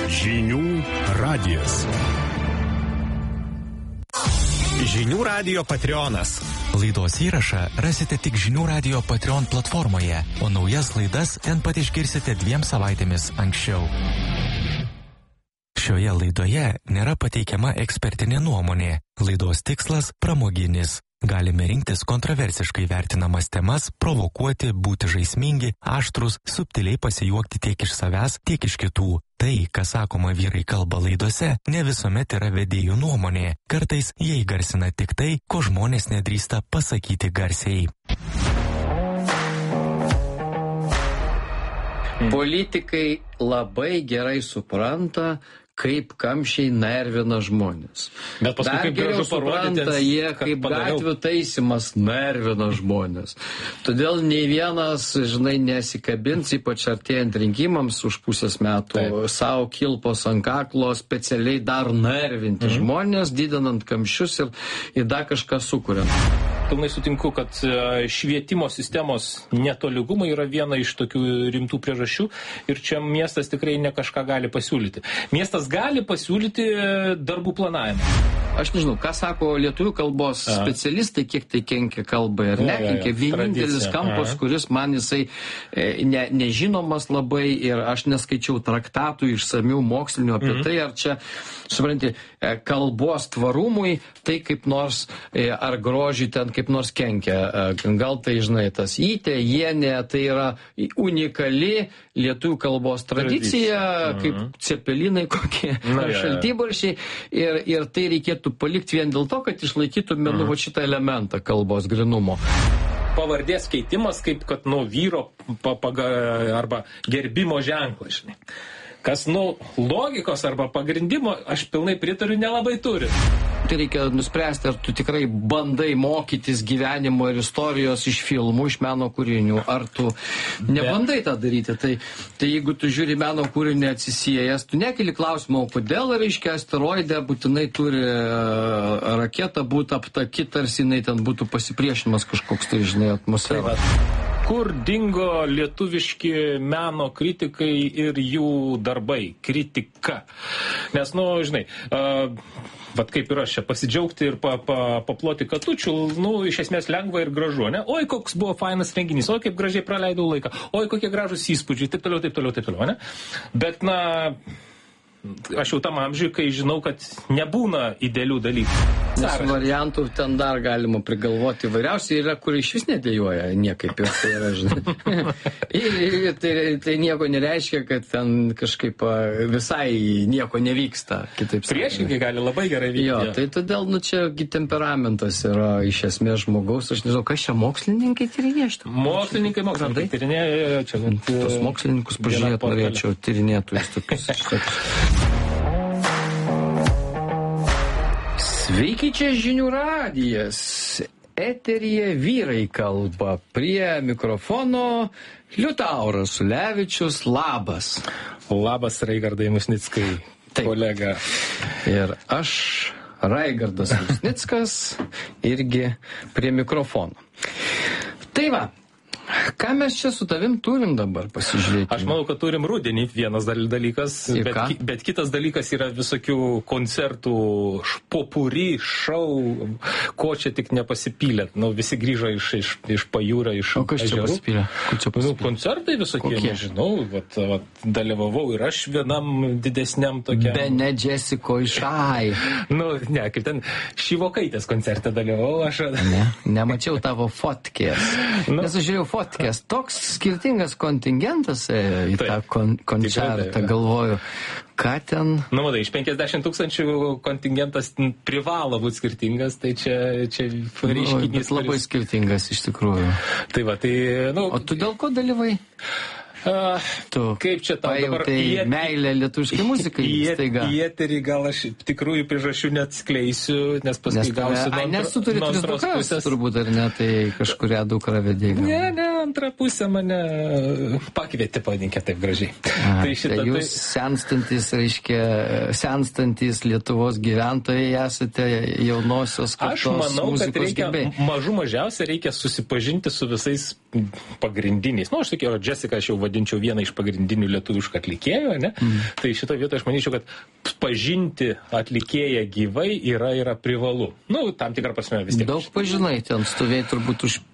Žinių radijas. Žinių radijo Patreonas. Laidos įrašą rasite tik Žinių radijo Patreon platformoje, o naujas laidas ten pat išgirsite 2 savaitėmis anksčiau. Šioje laidoje nėra pateikiama ekspertinė nuomonė. Laidos tikslas pramoginis. Galime rinktis kontroversiškai vertinamas temas, provokuoti, būti žaismingi, aštrus, subtiliai pasijuokti tiek iš savęs, tiek iš kitų. Tai, kas sakoma vyrai kalba laidose, ne visuomet yra vedėjų nuomonė. Kartais jie įgarsina tik tai, ko žmonės nedrįsta pasakyti garsiai. Politikai labai gerai supranta, kaip kamščiai nervina žmonės. Bet paskui dar kaip geriau supranta jie, kaip gatvių taisymas nervina žmonės. Todėl nei vienas, nesikabins, ypač artėjant rinkimams už pusės metų, savo kilpos ant kaklo specialiai dar nervinti žmonės, didinant kamščius ir dar kažką sukuriant. Pilnai sutinku, kad švietimo sistemos netolygumai yra viena iš tokių rimtų priežasčių ir čia miestas tikrai ne kažką gali pasiūlyti. Miestas gali pasiūlyti darbų planavimą. Aš nežinau, ką sako lietuvių kalbos specialistai, kiek tai kenkia kalbai ar nekenkia. Vienintelis kampas, kuris man jisai nežinomas labai ir aš neskaičiau traktatų išsamių mokslinių apie tai, ar čia, supranti, kalbos tvarumui, tai kaip nors, ar grožį ten kaip nors kenkia. Gal tai, tas įtė, jienė, tai yra unikali lietuvių kalbos tradicija, kaip cepelinai kokie, šaltibaršiai, ir tai reikėtų palikti vien dėl to, kad išlaikytume šitą elementą kalbos grynumo. Pavardės keitimas kaip, kad vyro arba gerbimo ženklas, žinai. Kas, logikos arba pagrindimo, aš pilnai pritariu, nelabai turi. Tai reikia nuspręsti, ar tu tikrai bandai mokytis gyvenimo ir istorijos iš filmų, iš meno kūrinių, ar tu nebandai tą daryti. Tai jeigu tu žiūri meno kūrinį atsisiejęs, tu nekeli klausimą, kodėl, reiškia, asteroidė būtinai turi raketą būti aptaki, tarsi jinai ten būtų pasipriešinimas kažkoks, tai atmosfera. Kur dingo lietuviški meno kritikai ir jų darbai, kritika? Nes, vat kaip ir aš čia, pasidžiaugti ir paploti katučių, iš esmės lengva ir gražu, ne? Oi, koks buvo fainas renginys, oi, kaip gražiai praleidau laiką, oi, kokie gražus įspūdžiai, taip toliau, ne? Bet, aš jau tam amžiui, kai žinau, kad nebūna idealių dalykų. Nes variantų ten dar galima prigalvoti įvairiausiai, yra, kur iš vis nedėjoja niekaip ir tai yra, tai nieko nereiškia, kad ten kažkaip visai nieko nevyksta, kitaip sakant. Priešingai gali labai gerai vykti. Jo, tai todėl, čia temperamentas yra iš esmės žmogaus, aš nežinau, kas čia mokslininkai tyrinėštų? Mokslininkai tyrinėja, čia. Tos mokslininkus pažiūrėt norėčiau, tyrinėtojus tokius. Sveiki, čia Žinių radijas. Eteryje vyrai kalba. Prie mikrofono Liutauras Ulevičius. Labas. Labas, Raigardai Musnickai, kolega. Ir aš, Raigardas Musnickas, irgi prie mikrofono. Tai va. Ką mes čia su tavim turim dabar pasižiūrėti? Aš manau, kad turim rudenį vienas dalykas, bet kitas dalykas yra visokių koncertų, popuri, šou, ko čia tik nepasipylė. Visi grįžo iš pajūrio, iš O kas čia pasipylė? Koncertai visokie, nežinau, dalyvavau ir aš vienam didesniam tokiam. Bene Jessico Išai. Ne, kaip ten Šyvokaitės koncerte dalyvavau aš. Nemačiau tavo fotkės. Nes aš žiūrėjau fotkės. Toks skirtingas kontingentas į tą koncertą, galvoju. Ką ten? Iš 50 000 kontingentas privalo būti skirtingas, tai čia reiškinys. Labai skirtingas iš tikrųjų. O tu dėl ko dalyvai? Tu kaip čia tau dabar meilė lietuviškai muzikai staiga? Į eterį gal aš tikrųjų priežasčių neatskleisiu, nes paskui gausiu nes tu turi 3 dukras, turbūt, ar ne, tai kažkuria dukra vedėjai. Ne, antra pusė mane pakvietė, pavadinkė taip gražiai. Tai jūs senstantis Lietuvos gyventojai esate jaunosios kartos muzikos gerbėjai. Aš manau, kad mažiausia reikia susipažinti su visais pagrindiniais. Aš sakiau, Jessica aš jau vadinu pavadinčiau vieną iš pagrindinių lietuviškų atlikėjų, ne? Tai šito vietoje aš manyčiau, kad pažinti atlikėją gyvai yra privalu. Nu, tam tikrą prasme vis tiek. Daug pažinai, ten stovėjai turbūt už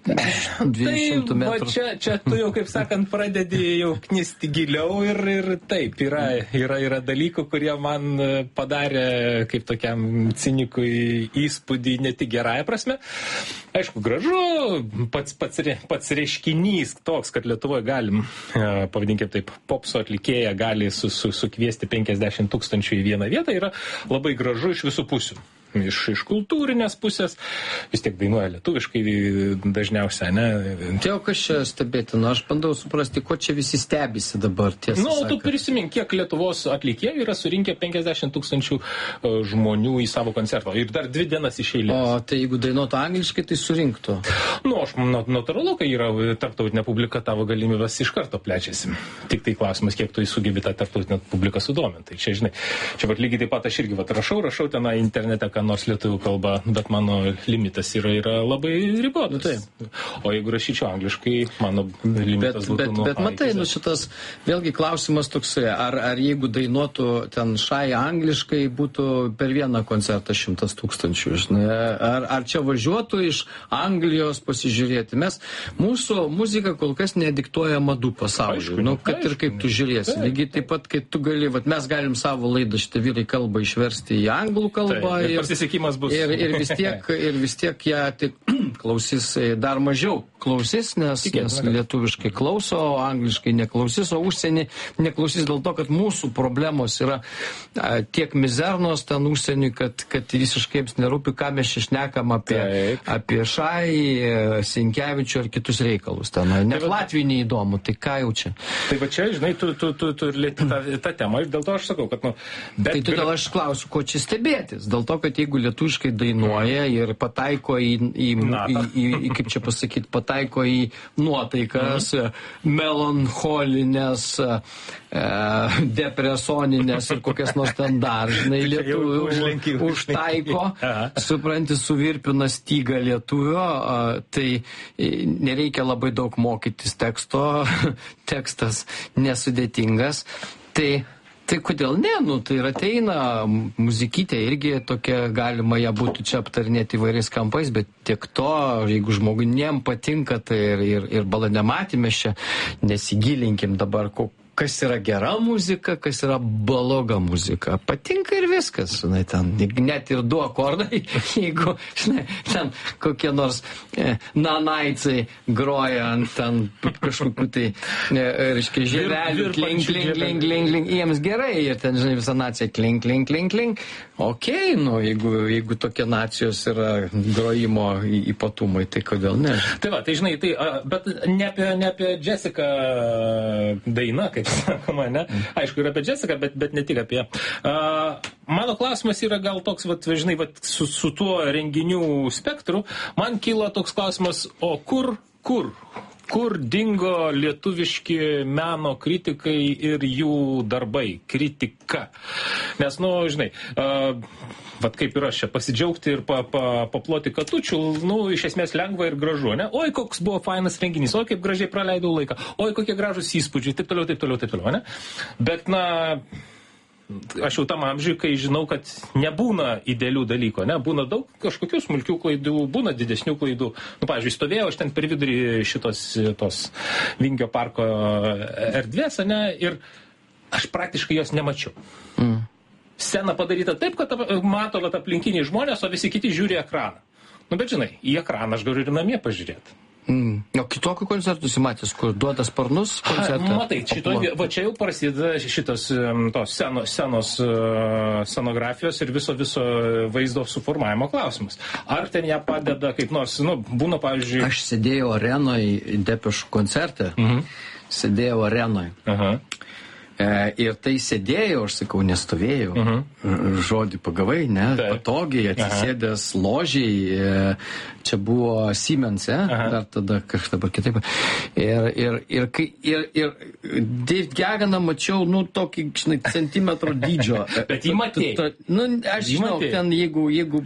200 metrų. Tai čia tu jau, kaip sakant, pradedi jau knisti giliau ir taip, yra dalykų, kurie man padarė kaip tokiam cinikui įspūdį ne tik gerąją prasme. Aišku, gražu, pats reiškinys toks, kad Lietuvoje galim, pavadinkime taip, popso atlikėją gali sukviesti 50 000 į vieną vietą, yra labai gražu iš visų pusių. Iš kultūrinės pusės, vis tiek dainuoja lietuviškai dažniausiai, ne? Tai o kas čia stebėtina? Aš bandau suprasti, ko čia visi stebisi dabar, tiesą sakant. Tu prisimink, kiek Lietuvos atlikėjų yra surinkę 50 000 žmonių į savo koncertą. Ir dar 2 dienas iš eilės. O tai jeigu dainuotų angliškai, tai surinktų? Aš natūralu, kai yra tarptautinė publika, tavo galimybės iš karto plečiasi. Tik tai klausimas, kiek tu sugebi tą tarptautinę publiką sudominti. Tai čia, žinai, čia lygiai taip pat aš irgi rašau tenai internete, nors lietuvių kalba, bet mano limitas yra labai ribotas. O jeigu rašyčiau angliškai, mano limitas būtų nuo Bet matai, šitas vėlgi klausimas toksai, ar jeigu dainuotų ten Šai angliškai, būtų per vieną koncertą 100 000, žinai, ar čia važiuotų iš Anglijos pasižiūrėti. Mūsų muzika kol kas nediktuoja madų pasauliu. Kad ir kaip tu žiūrėsi. Lygiai taip pat, kai tu gali, mes galim savo laidą šitą vyrai kalbą išversti į anglų kalbą. Bus. Ir vis tiek ją tik klausys dar mažiau klausys, nes lietuviškai klauso, o angliškai neklausys, o užsienį neklausys dėl to, kad mūsų problemos yra tiek mizernos ten užsienį, kad visiškai jiems nerūpi, ką mes šnekam apie Šai, Sinkevičių ar kitus reikalus. Net Latvijai neįdomu, tai ką jau čia? Tai va čia, žinai, tu lieti tą temą ir dėl to aš sakau, kad Tai todėl aš klausiu, ko čia stebėtis? Dėl to, kad jeigu lietuviškai dainuoja ir pataiko į kaip čia pasakyti, pataiko į nuotaikas, melancholinės, depresoninės ir kokias nors ten dar, žinai, lietuvių užtaiko, supranti, suvirpina stygą lietuvio, tai nereikia labai daug mokytis teksto, tekstas nesudėtingas, tai kodėl ne? Tai ir ateina muzikytė irgi tokia, galima ją būtų čia aptarinėti įvairiais kampais, bet tiek to, jeigu žmonėm patinka, tai ir balanematime čia nesigilinkim dabar, kas yra gera muzika, kas yra bloga muzika. Patinka ir viskas, žinai, ten net ir 2 akordai, jeigu, žinai, ten kokie nors nanaicai groja ant ten kažkokių tai, reiškia, žirelių, kling, jiems gerai, ir ten, žinai, visa nacija kling. Okei, jeigu tokie nacijos yra grojimo ypatumai, tai kodėl ne? Tai va, tai žinai, bet ne apie Jessica daina, kaip sakoma, ne? Aišku, yra apie Jessica, bet ne tik apie. Mano klausimas yra gal toks, žinai, su tuo renginių spektru, man kyla toks klausimas, o kur dingo lietuviški meno kritikai ir jų darbai, kritika? Nes, žinai, kaip ir aš čia, pasidžiaugti ir paploti katučių, iš esmės lengva ir gražu, ne? Oi, koks buvo fainas renginys, oi, kaip gražiai praleidau laiką, oi, kokie gražus įspūdžiai, taip toliau, ne? Bet, aš jau tam amžiui, kai žinau, kad nebūna idealių dalykų, ne? Būna daug kažkokių smulkių klaidų, būna didesnių klaidų. Pavyzdžiui, stovėjau aš ten per vidurį tos Vingio parko erdvės, ne? Ir aš praktiškai jos nemačiau. Scena padaryta taip, kad mato aplinkiniai žmonės, o visi kiti žiūri ekraną. Bet žinai, į ekraną aš galiu ir namie pažiūrėti. O kitokių koncertų matęs, kur duoda sparnus koncertą? Matai, čia jau prasideda šitos senos scenografijos ir viso vaizdo suformavimo klausimas. Ar ten ją padeda kaip nors, būna, pavyzdžiui... Aš sėdėjau arenoje Depešų koncerte. Sėdėjau arenoje. Ir tai sėdėjau, aš sakau, nestovėjau. Žodį pagavai, ne? Patogiai, atsisėdęs ložiai. Čia buvo Siemens, dar tada kažkaip dabar kitaip. Ir David Gaganą mačiau, tokį, žinai, centimetro dydžio. Bet jį matėjai. Aš žinau, ten, jeigu,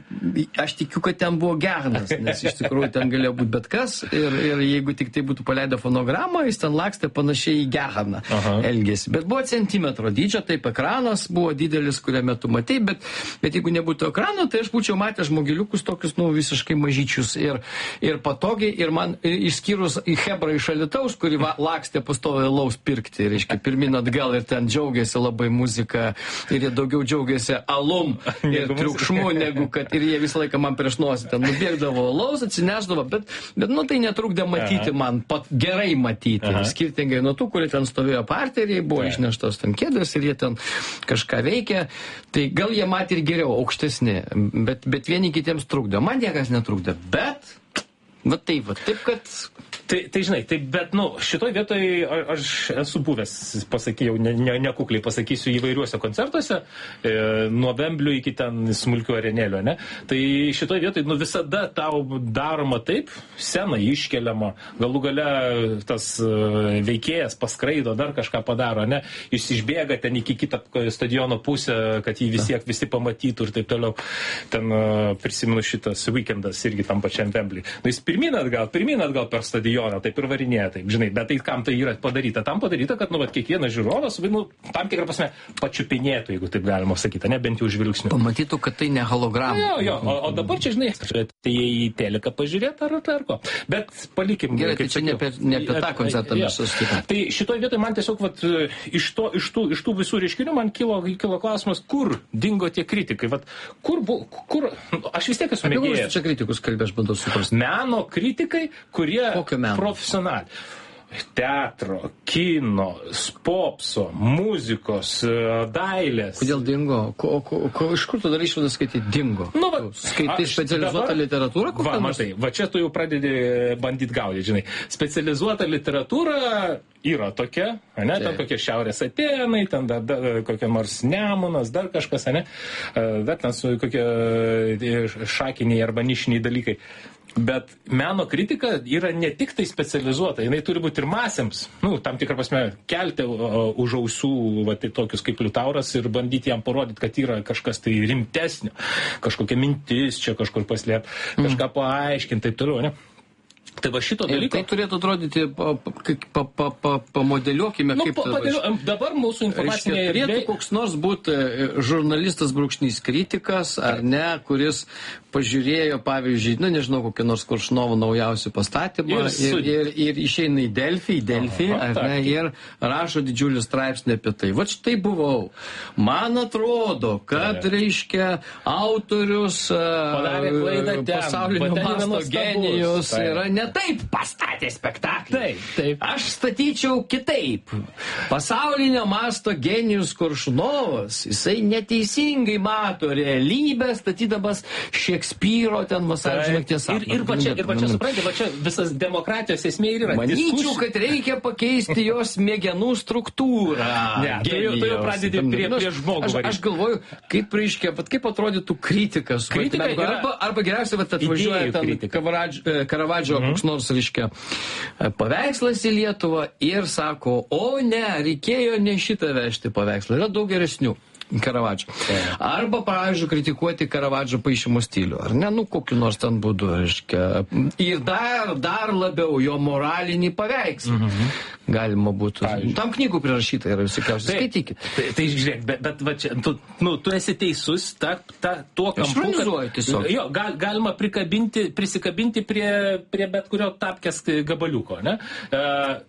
aš tikiu, kad ten buvo Gaganas, nes iš tikrųjų ten galėjo būti bet kas. Ir jeigu tik tai būtų paleidę fonogramą, jis ten lakstė panašiai į Gaganą elgėsi. Bet buvo centimetro dydžio, taip ekranas buvo didelis, kuriame tu matei, bet jeigu nebūtų ekrano, tai aš būčiau matęs žmogeliukus tokius, visiškai mažyčius ir patogiai, ir man išskyrus į Hebrą iš Alytaus, kuri lakstė pastoviai alaus pirkti, reiškia, pirmin atgal ir ten džiaugiasi labai muzika, ir jie daugiau džiaugiasi alum ir triukšmu, negu kad ir jie visą laiką man prieš nosį ten nubėgdavo alaus, atsineždavo, bet tai netrukdė matyti man, gerai matyti, skirtingai nuo tų, kurie ten stovėjo parteriai, buvo išneštos ten kėdės ir jie ten kažką veikė, tai gal jie matė ir geriau, aukštesni, bet vieni kitiems trukdė, man niekas netrukdė, bet taip, kad... Tai žinai, bet, šitoj vietoj aš esu buvęs, pasakėjau, nekukliai pasakysiu, įvairiuose koncertuose, nuo Vemblio iki ten smulkių arenėlio, ne? Tai šitoj vietoj, visada tau daroma taip, scena iškeliama, galų gale tas veikėjas paskraido, dar kažką padaro, ne? Jis išbėga ten iki kitą stadiono pusę, kad jį visi pamatytų ir taip toliau. Ten prisimenu šitas Weekendas irgi tam pačiam Vemblį. Jis pirmin atgal per stadioną, taip ir varinėja, taip, žinai, bet tai kam tai yra padaryta? Tam padaryta, kad, kiekvienas žiūrovas, tam tikrą prasme, pačiupinėtų, jeigu taip galima sakyti, ne, bent jau žvilgsniu. Pamatytų, kad tai ne holograma. Jo, o dabar čia, žinai, tai į teleką pažiūrėti ar ko. Bet palikim. Gerai, tai čia ne apie tą koncertą mes susitikome. Tai šitoje vietoje man tiesiog, iš tų visų reiškinių man kilo klausimas, kur dingo tie kritikai, kur, aš vis tiek esu mėgėjas. Apie čia kritikus kalbė, aš bandau suprasti. Meno kritikai, kurie profesionaliai. Teatro, kino, popso, muzikos, dailės. Kodėl dingo? Iš kur tu dar išvadas skaityti dingo? Skaitai specializuotą literatūrą? Čia tu jau pradedi bandyti gaudyti, žinai. Specializuota literatūra yra tokia, ne, ten kokie Šiaurės Atėnai, ten kokia nors Nemunas, dar kažkas, ne, dar ten su kokie šakiniai arba nišiniai dalykai. Bet meno kritika yra ne tik tai specializuota, jinai turi būti ir masėms, tam tikrą prasme, kelti už ausų, tai tokius kaip Liutauras ir bandyti jam parodyti, kad yra kažkas tai rimtesnio, kažkokia mintis čia kažkur paslėpti, kažką paaiškinti, taip toliau, ne? Tai va šito dalyko... Tai turėtų atrodyti, pamodeliuokime, kaip... Dabar mūsų informacinėje turėtų koks nors būti žurnalistas brūkšnys kritikas, ar ne, kuris pažiūrėjo, pavyzdžiui, nežinau, kokį nors Koršunovo naujausią pastatymą ir išeina į Delfį, ar ne, ir rašo didžiulį straipsnį apie tai. Va štai buvau. Man atrodo, kad, reiškia, autorius pasaulinio masto genijus yra ne taip pastatė spektaklį. Taip. Aš statyčiau kitaip. Pasaulinio masto genijus Koršunovas, jisai neteisingai mato realybę, statydamas Šekspyro ten Vasario nakties sapną. Ir va čia supranti, va čia visas demokratijos esmė ir yra. Manyčiau, kad reikia pakeisti jos smegenų struktūrą. Ne, tu jau pradedi prie žmogų. Aš galvoju, kaip atrodytų kritikas. Arba geriausiai atvažiuoja ten Karavadžio koks nors, reiškia, paveikslas į Lietuvą ir sako, o ne, reikėjo ne šitą vežti paveikslą, yra daug geresnių. Karavadžo. Arba, pavyzdžiui, kritikuoti Karavadžo paišymo stilių. Ar ne, kokiu nors ten būdu, reiškia. Ir dar labiau jo moralinį paveikslą. Galima būtų. Tam knygų prirašyta yra visokiausiai. Skaitykit. Tai žiūrėk, bet va čia, tu esi teisus, tuo kampu. Išronizuoju tiesiog. Jo, galima prisikabinti prie bet kurio tapkės gabaliuko, ne?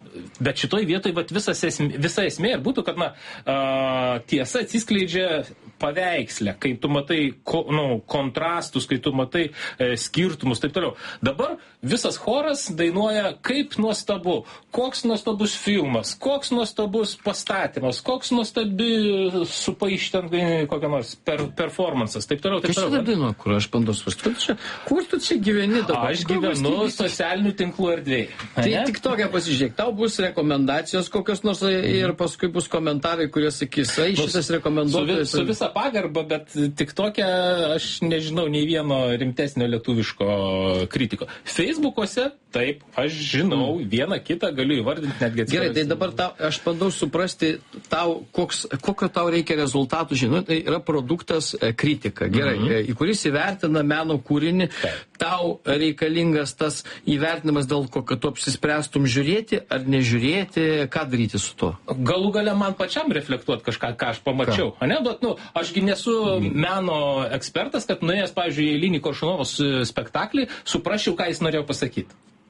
Bet šitoj vietoj visa esmė ir būtų, kad tiesa atsiskleidžia paveikslę, kai tu matai kontrastus, kai tu matai skirtumus, taip toliau. Dabar visas choras dainuoja, kaip nuostabu, koks nuostabus filmas, koks nuostabus pastatymas, koks nuostabi supaištent kokia nors performances, taip toliau, taip toliau. Kas čia dainuoja, kur aš bandau svarstyti? Kur tu čia gyveni dabar? Aš gyvenu socialinių tinklų erdvėje. Tai tik tokia pasižiūrėk, tau bus rekomendacijos kokios nors ir paskui bus komentarai, kurie sakys, šitas rekomenduotojas. Su visa pagarba, bet tik tokia, aš nežinau nei vieno rimtesnio lietuviško kritiko. Facebookuose, taip, aš žinau, vieną kitą galiu įvardinti netgi atsiprašyti. Gerai, tai dabar aš bandau suprasti, kokio tau reikia rezultatų, žinau, tai yra produktas kritika, gerai, į kuris įvertina meno kūrinį, tau reikalingas tas įvertinimas dėl ko, kad tu apsispręstum žiūrėti ar nežiūrėti, ką daryti su tuo? Galų gale man pačiam reflektuoti kažką, ką aš pamačiau. Ne? Ašgi nesu meno ekspertas, kad nuėjęs, pavyzdžiui, į eilinį Koršunovos spektaklį, suprasčiau, ką jis norėjo pasakyti.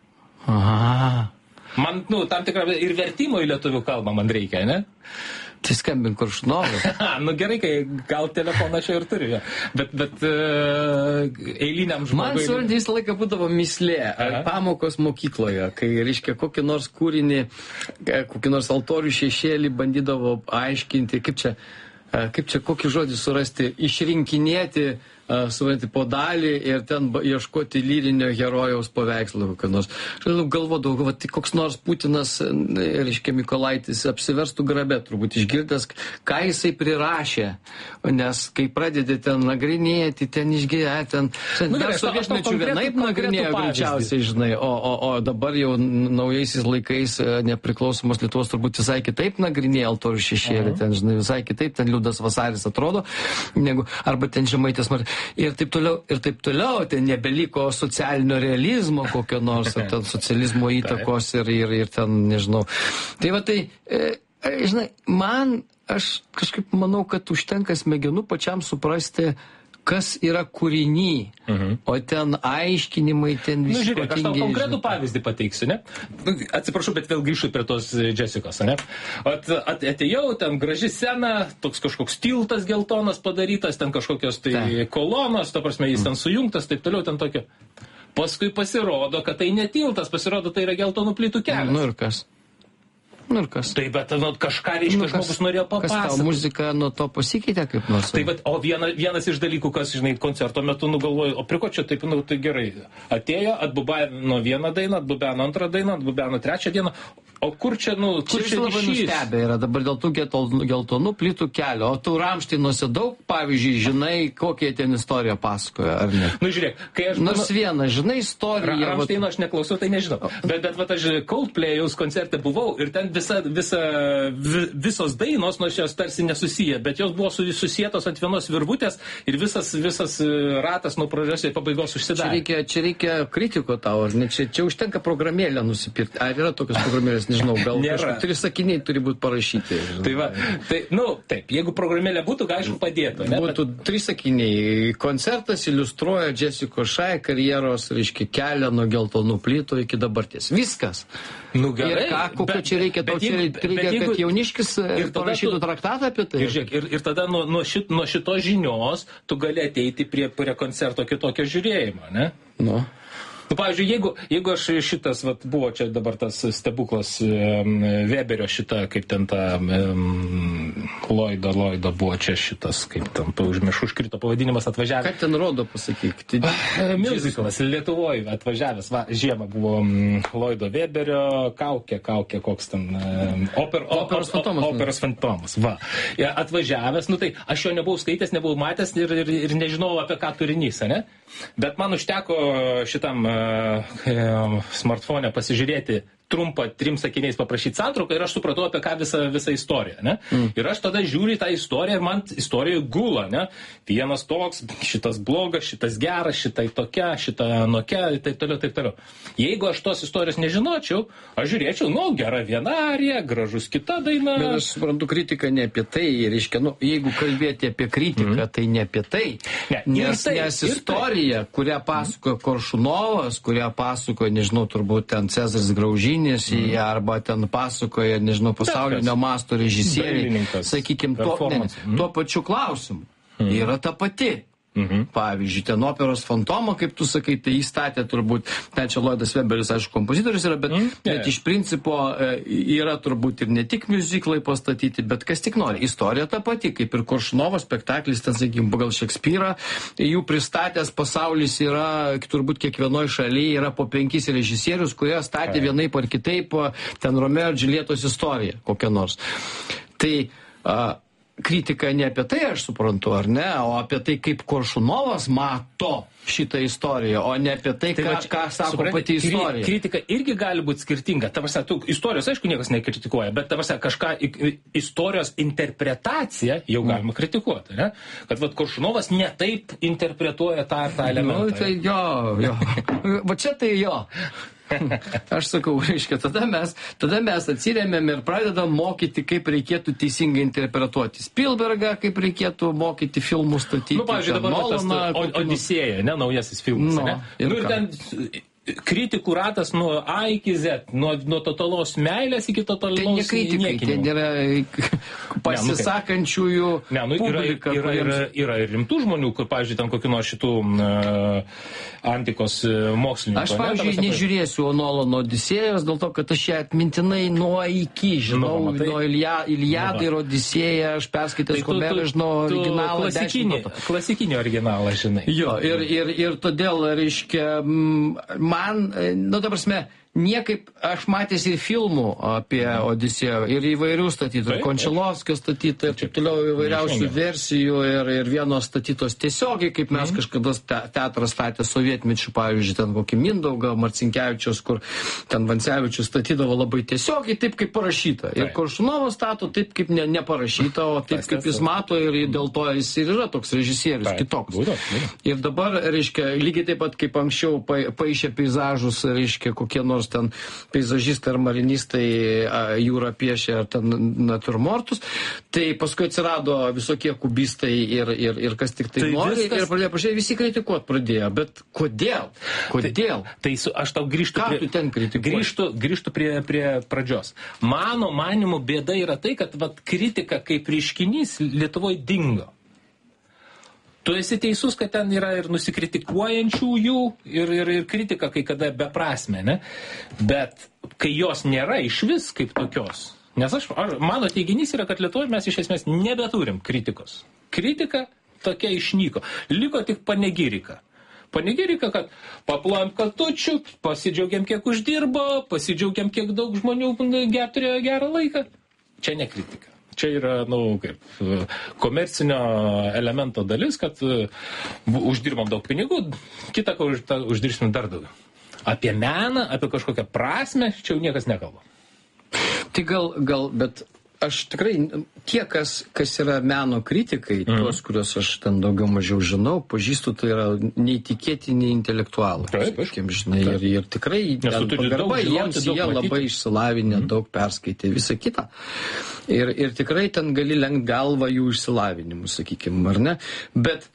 Aha. Man, tam tikrą ir vertimo į lietuvių kalbą man reikia, ne? Tai skambink Koršunovui. Gerai, kai gal telefoną čia ir turiu. Bet eiliniam žmogui... Man svarbi visą laiką būdavo mislė. Pamokos mokykloje, kai, reiškia, kokį nors kūrinį, kokį nors altorių šešėlį bandydavo aiškinti, kaip čia kokį žodį surasti, išrinkinėti, suvaryti po dalį ir ten ieškoti lyrinio herojaus paveikslą kokio nors. Galvodavau, tai koks nors Putinas, reiškia, Mykolaitis apsiverstų grabe, turbūt išgirdęs, ką jisai prirašė, nes kai pradedi ten nagrinėti, ten išgėję, ten dar sovietmečių vienaip nagrinėjo greičiausiai, žinai, o dabar jau naujaisiais laikais nepriklausomos Lietuvos turbūt visai kitaip nagrinėja altorių šešėlį, ten, žinai, visai kitaip, ten Liudas Vasaris atrodo, negu, arba ten Žemaitės Martynas. Ir taip toliau, ten nebeliko socialinio realizmo kokio nors, ar ten socializmo įtakos ir ten, nežinau. Tai va tai, žinai, aš kažkaip manau, kad užtenka smegenų pačiam suprasti, kas yra kūriny, o ten aiškinimai, ten visi. Žiūrėk, aš tau konkretų pavyzdį pateiksiu, ne? Atsiprašau, bet vėl grįžtu prie tos Jessicos, ne? Atėjau, ten graži scena, toks kažkoks tiltas geltonas padarytas, ten kažkokios tai kolonos, ta prasme, jis ten sujungtas, taip toliau, ten tokio. Paskui pasirodo, kad tai ne tiltas, pasirodo, tai yra geltonų plytų kelias. Nu ir kas? Tai bet kažką reiškia, žmogus norėjo papasakoti. Kas tau muzika nuo to pasikeitė kaip nors? Tai bet, o vienas iš dalykų, kas, žinai, koncerto metu nugalvoju, o prie ko čia taip, tai gerai. Atėjo, atbubeno vieną dainą, atbubeno antrą dainą, atbubeno trečią dieną. O kur čia, kur čia labai nustebė yra dabar dėl tų geltonų plytų kelio? O tu Ramšteinuose daug, pavyzdžiui, žinai, kokie ten istoriją pasakoja, ar ne? Žiūrėk, kai aš... Nors vieną, žinai, istoriją... Ramšteino aš neklausau, tai nežinau. Bet aš Coldplay'aus koncerte buvau ir ten visos dainos, nors jos tarsi nesusiję, bet jos buvo susietos ant vienos virvutės ir visas ratas nuo pradžios ir pabaigos užsidarė. Čia reikia kritiko tau, ar ne? Čia užtenka programėlę nusipirkti. Ar yra tokios programėlės? Nežinau, gal kažkaip 3 sakiniai turi būti parašyti. Tai va, taip, jeigu programėlė būtų, aišku, padėtų. Būtų 3 sakiniai. Koncertas iliustruoja Jessicos Shy karjeros, reiškia, kelią nuo geltonų plytų iki dabarties. Viskas. Gerai. Ir kokio čia reikia? Reikia, kad jauniškis parašytų traktatą apie tai? Ir tada nuo šitos žinios tu gali ateiti prie koncerto kitokio žiūrėjimo, ne? Pavyzdžiui, jeigu aš šitas, buvo čia dabar tas stebuklas Weberio šita, kaip ten ta Lloydo buvo čia šitas, kaip ten užkrito pavadinimas atvažiavęs. Ką ten rodo, pasakyk? Musicals Lietuvoje atvažiavęs, žiemą buvo Lloydo Weberio, kaukė, koks ten Operos fantomas. Atvažiavęs, tai aš jo nebuvau skaitęs, nebuvau matęs ir nežinau apie ką turinys, ne? Bet man užteko šitam smartphone pasižiūrėti trumpą 3 sakiniais paprašyti santrauką ir aš supratau apie ką visą istoriją, ne? Ir aš tada žiūriu į tą istoriją ir man istorijoje gula, ne? Vienas toks, šitas blogas, šitas geras, šitai tokia, šita anokia, taip toliau. Jeigu aš tos istorijos nežinočiau, aš žiūrėčiau, gera viena arija, gražus kita daina. Bet aš suprantu, kritika ne apie tai, reiškia, jeigu kalbėti apie kritiką, tai ne apie tai. Nes istorija, kurią pasakojo Koršunovas, kurią pasakojo, nežinau, turbūt ten Cezaris Graužys, arba ten pasakoja, nežinau, pasaulinio masto režisieriai, sakykime, tuo pačiu klausimu. yra ta pati. Pavyzdžiui, ten operos Fantomą, kaip tu sakai, tai įstatė turbūt, ten čia Lloydas Webberis, aišku, kompozitorius yra, bet iš principo yra turbūt ir ne tik miuziklai pastatyti, bet kas tik nori. Istorija ta pati, kaip ir Koršunovo spektaklis, ten, sakykime, pagal Šekspyrą, jų pristatęs pasaulis yra, turbūt kiekvienoje šalyje yra po 5 režisierius, kurie statė vienaip ar kitaip ten Romeo ir Džiuljetos istoriją, kokią nors. Tai kritika ne apie tai, aš suprantu, ar ne, o apie tai, kaip Koršunovas mato šitą istoriją, o ne apie tai, ką sako pati istorija. Kritika irgi gali būti skirtinga. Ta prasme, istorijos, aišku, niekas nekritikuoja, bet ta prasme, kažką istorijos interpretaciją jau galima kritikuoti, ne? Kad Koršunovas ne taip interpretuoja tą elementą. Nu, tai jo. Va čia tai jo. Aš sakau, reiškia, tada mes atsirėmėm ir pradedam mokyti, kaip reikėtų teisingai interpretuoti Spielbergą, kaip reikėtų mokyti filmų statyti. Pavyzdžiui, dabar tas Odisėja, ne, naujasis filmas, ne? Ir ten kritikų ratas nuo A iki Z, nuo totalos meilės iki totalos niekinimo. Tai ne kritikai, tai nėra pasisakančiųjų publika. Yra ir rimtų žmonių, kur, pavyzdžiui, ten kokių nors šitų antikos mokslininkų. Aš, pavyzdžiui, nežiūrėsiu Nolano Odisėjos, dėl to, kad aš ją atmintinai nuo iki žinau, nuo Iliadą ir Odisėją, aš perskaitęs Homerą, žinau originalą. Klasikinį originalą, žinai. Jo, ir todėl, reiškia, man, nu, ta prasme, niekaip, aš matęs ir filmų apie Odisėją, ir įvairių statytojų, Končilovskio statytojų, ir taip toliau įvairiausių versijų, ir vienos statytos tiesiogiai, kaip mes kažkada teatrą statė sovietmečių, pavyzdžiui, ten kokį Mindaugą, Marcinkevičius, kur ten Vancevičius statydavo labai tiesiogiai, taip kaip parašyta. Ir Koršunovas stato taip, kaip neparašyta, o taip, kaip jis mato, ir dėl to jis ir yra toks režisierius, kitoks. Ir dabar, reiškia, lygiai taip pat, kaip anksčiau paišė peizažus, reiškia, kokie nors ten peizažistai ar marinistai jūrą piešė ar ten natūrmortus, tai paskui atsirado visokie kubistai ir kas tik tai nori, viskas... ir pradėjo pažiūrėti, visi kritikuot pradėjo, bet kodėl? Tai aš tau grįžtu prie pradžios. Mano manimu bėda yra tai, kad kritika kaip reiškinys Lietuvoje dingo. Tu esi teisus, kad ten yra ir nusikritikuojančiųjų, ir kritika kai kada beprasmė, ne? Bet kai jos nėra iš vis kaip tokios, nes mano teiginys yra, kad Lietuvoje mes iš esmės nebeturim kritikos. Kritika tokia išnyko. Liko tik panegirika. Panegirika, kad paplojam katučių, pasidžiaugiam, kiek uždirbo, pasidžiaugiam, kiek daug žmonių turėjo gerą laiką. Čia ne kritika. Čia yra, komercinio elemento dalis, kad uždirbam daug pinigų, kitą, uždirbsim dar daugiau. Apie meną, apie kažkokią prasmę, čia jau niekas nekalba. Tai gal, bet aš tikrai, tie, kas yra meno kritikai, tuos, kuriuos aš ten daugiau mažiau žinau, pažįstu, tai yra neįtikėtini intelektualai. Taip, žinai, ir tikrai pagarba jiems, jie labai išsilavinę, daug perskaitė, visą kitą. Ir tikrai ten gali lenkt galvą jų išsilavinimu, sakykime, ar ne? Bet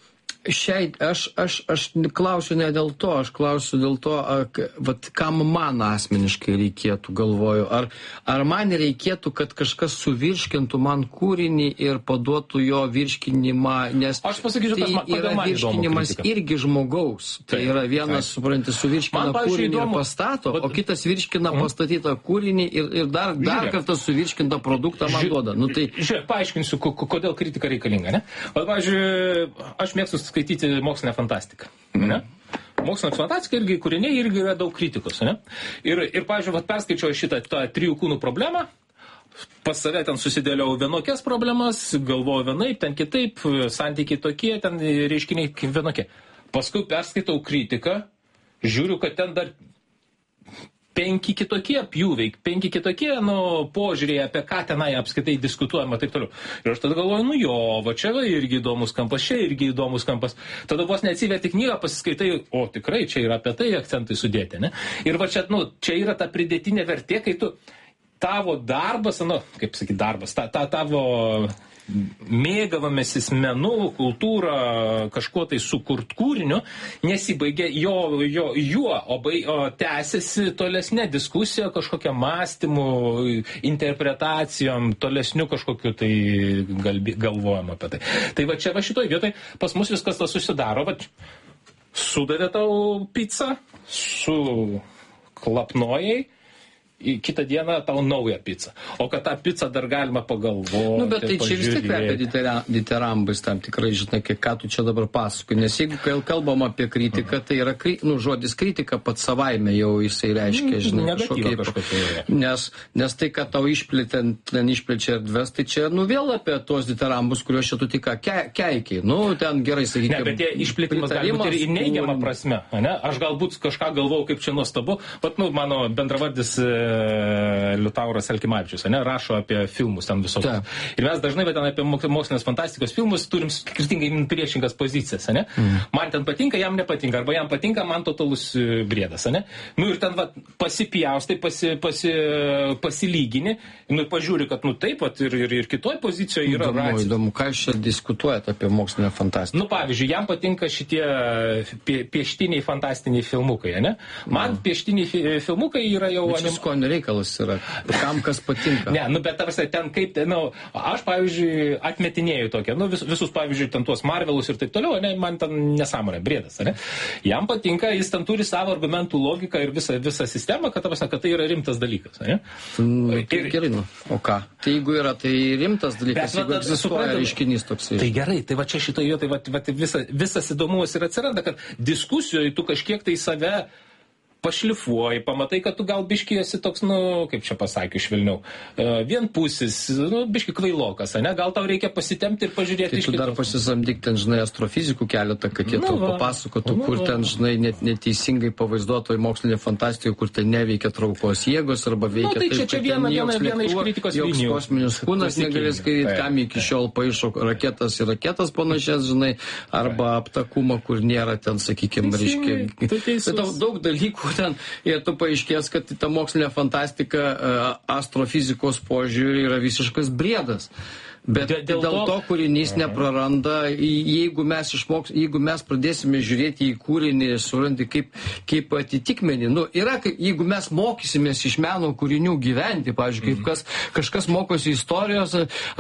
aš klausiu ne dėl to, aš klausiu dėl to, kam man asmeniškai reikėtų, galvoju, ar man reikėtų, kad kažkas suvirškintų man kūrinį ir paduotų jo virškinimą, nes aš pasakysiu, tai yra virškinimas irgi žmogaus. Tai yra vienas, supranti, suvirškina kūrinį ir pastato, o kitas virškina pastatytą kūrinį ir dar kartą suvirškintą produktą man duoda. Žiūrėk, paaiškinsiu, kodėl kritika reikalinga, ne? Pavyzdžiui, aš mėgstu skaityti mokslinę fantastiką. Ne? Mokslinė fantastika irgi kūriniai irgi yra daug kritikos. Ne? Ir pavyzdžiui, perskaičiau šitą 3 kūnų problemą, pas save ten susidėliau vienokias problemas, galvoju vienaip, ten kitaip, santykiai tokie, ten reiškiniai vienokie. Paskui perskaitau kritiką, žiūriu, kad ten dar 5 kitokie pjūviai, 5 kitokie požiūriai, apie ką tenai apskaitai diskutuojama ir taip toliau. Ir aš tada galvoju, čia irgi įdomus kampas, čia irgi įdomus kampas. Tada vos neatsiverti knygą, pasiskaitai, o tikrai čia yra apie tai akcentai sudėti, ne? Ir čia yra ta pridėtinė vertė, kai tu tavo darbas, kaip sakyti darbas, tavo mėgavomėsis menu, kultūra, kažkuo tai sukurt kūriniu, nesibaigia juo, o tęsiasi tolesnė diskusija, kažkokia mąstymų, interpretacijom, tolesnių kažkokiu tai galvojama apie tai. Tai va čia va šitoj vietoj pas mus viskas tas susidaro, va sudavė tau pizzą, suklapnojai, kitą dieną tau naują pizzą. O kad tą pizzą dar galima pagalvoti, bet tai čia vis tiek apie ditirambais tam tikrai, žinai, ką tu čia dabar pasakoji. Nes jeigu kalbam apie kritiką, tai yra, žodis kritika pats savaime jau jisai reiškia, žinai, kažkokiai. Nes tai, kad tau išplečia erdves, tai čia, vėl apie tos ditirambus, kuriuos čia tu tik keikiai. Ten gerai, sakykime. Ne, bet tie išplėtimas gali būti ir neigiamą prasme. Ne? Aš galbūt kažką galvau, kaip čia nuostabu. Vat, mano bendravardis Liutauras Elkimavičius, rašo apie filmus ten visokius. Ir mes dažnai ten apie mokslinės fantastikos filmus turim skirtingai priešingas pozicijas, ne? Man ten patinka, jam nepatinka, arba jam patinka, man totalus briedas, ne? Ir ten pasipjaustai, pasilygini, ir pažiūri, kad taip, ir kitoj pozicijoje yra racijos. Įdomu, ką jūs čia diskutuojat apie mokslinę fantastiką? Pavyzdžiui, jam patinka šitie pieštiniai fantastiniai filmukai, ne? Man pieštiniai filmukai yra jau reikalas yra, kam kas patinka. Ne, bet tarsi ten kaip, aš, pavyzdžiui, atmetinėjau tokią, visus, pavyzdžiui, ten tuos Marvelus ir taip toliau, ne, man ten nesąmonė, briedas, ne. Jam patinka, jis ten turi savo argumentų logiką ir visą sistemą, kad tai yra rimtas dalykas, ne. Gerai, o ką? Tai jeigu yra, tai rimtas dalykas, jeigu egzistuoja reiškinys toksai. Tai gerai, tai va čia šitoje vietoje, visas įdomumas ir atsiranda, kad diskusijoje tu kažkiek tai save pašlifuoji, pamatai, kad tu gal biški esi toks, kaip čia pasakius švelniau, vienpusis, biški kvailokas, ne? Gal tau reikia pasitempti ir pažiūrėti iš kitos. Tai tu dar pasisamdyk ten, žinai, astrofizikų keletą, kad jie tau papasakotų, kur ten, žinai, neteisingai pavaizduotojai mokslinė fantastika, kur ten neveikia traukos jėgos, arba veikia taip, kad ten viena iš kritikos joks kosminis kūnas negalės skaityti, kam iki šiol paišo raketas ir raketas panašias, žinai, arba aptakumą, kur nėra ten, sakykime, reiškia. Daug dalykų ten, ir tu paaiškės, kad ta mokslinė fantastika astrofizikos požiūrį yra visiškas briedas. Bet dėl to kūrinys nepraranda, jeigu mes pradėsime žiūrėti į kūrinį, surandi kaip atitikmenį. Jeigu mes mokysimės iš meno kūrinių gyventi, pavyzdžiui, kaip kažkas mokosi istorijos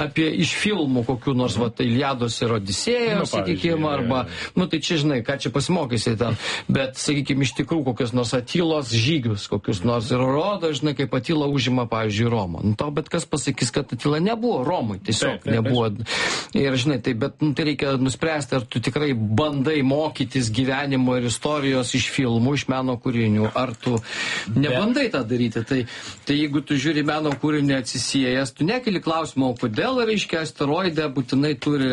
iš filmų kokių nors, Iliados ir Odisėjos, sakykime, arba, tai čia žinai, ką čia pasimokysi ten, bet, sakykime, iš tikrųjų kokios nors Atilos žygius, kokius nors ir rodo, žinai, kaip Atila užima, pavyzdžiui, Romą. Bet kas pasakys, kad Atila nebuvo Romai, tiesiog. Nebuvo. Ir žinai, bet tai reikia nuspręsti, ar tu tikrai bandai mokytis gyvenimo ir istorijos iš filmų, iš meno kūrinių, ar tu nebandai tą daryti. Tai jeigu tu žiūri meno kūrinį atsisiejęs, tu nekeli klausimą, o kodėl, reiškia, asteroide būtinai turi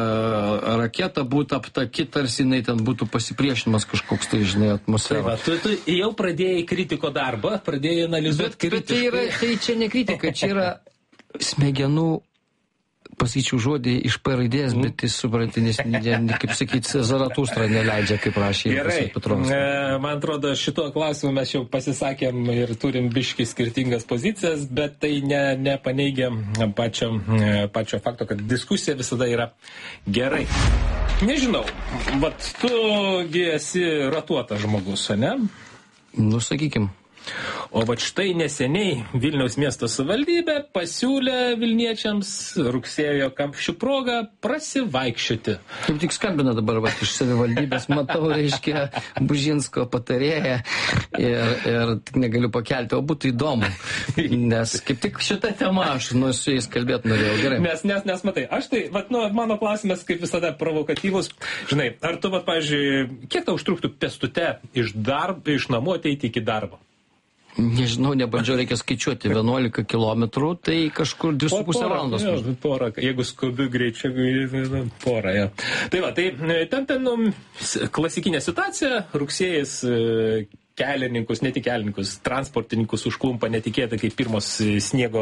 raketa būti aptaki, tarsi jinai ten būtų pasipriešinimas kažkoks, tai žinai, atmosfera. Tu jau pradėjai kritiko darbą, pradėjai analizuoti kritiškai. Tai čia ne kritika, čia yra smegenų, pasakyčiau žodį iš P raidės, bet jis supranti, nes, kaip sakyti, Zaratustra neleidžia, kaip rašė Petronas. Man atrodo, šituo klausimu mes jau pasisakėm ir turim biški skirtingas pozicijas, bet tai nepaneigia pačio fakto, kad diskusija visada yra gerai. Nežinau, tu esi ratuotas žmogus, ne? Sakykim. O štai neseniai Vilniaus miesto savivaldybė pasiūlė vilniečiams rugsėjo kamščių progą prasivaikščioti. Kaip tik skambina dabar iš savivaldybės, matau, reiškia, Bužinsko patarėją ir tik negaliu pakelti, o būtų įdomu, nes kaip tik šitą temą aš su jais kalbėti norėjau. Gerai. Nes matai, aš tai, mano klausimas kaip visada provokatyvus, žinai, ar tu, pavyzdžiui, kiek tau užtruktų pėstute iš namų ateiti iki darbo? Nežinau, nebandžiau, reikia skaičiuoti 11 kilometrų, tai kažkur 2,5 valandos. Porą, jeigu skubiu greičiu, porą, ja. Tai ten klasikinė situacija, rugsėjas kelininkus, ne tik kelininkus, transportininkus užklumpa netikėtai kaip pirmos sniego